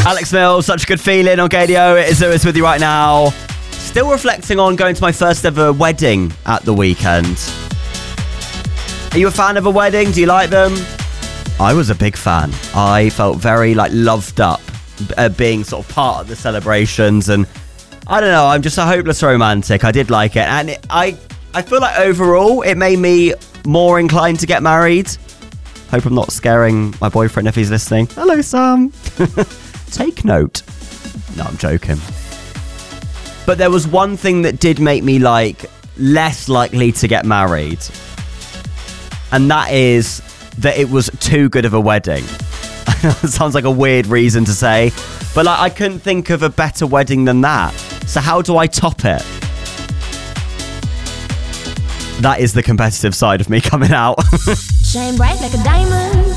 Alex Mills, Such a Good Feeling on KDO. It is with you right now. Still reflecting on going to my first ever wedding at the weekend. Are you a fan of a wedding? Do you like them? I was a big fan. I felt very loved up being sort of part of the celebrations, and I don't know, I'm just a hopeless romantic. I did like it, and I feel like overall it made me more inclined to get married. Hope I'm not scaring my boyfriend if he's listening. Hello, Sam. Take note. No, I'm joking. But there was one thing that did make me less likely to get married, and that is that it was too good of a wedding. It sounds like a weird reason to say, but I couldn't think of a better wedding than that. So how do I top it? That is the competitive side of me coming out. Shine bright like a diamond.